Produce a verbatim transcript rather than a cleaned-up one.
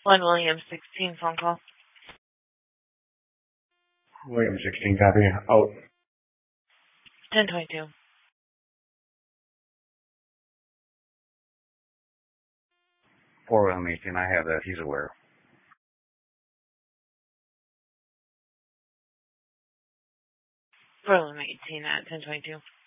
one William sixteen phone call. William sixteen copy. Out. ten twenty-two. four William eighteen, I have that. He's aware. four William eighteen at ten twenty-two.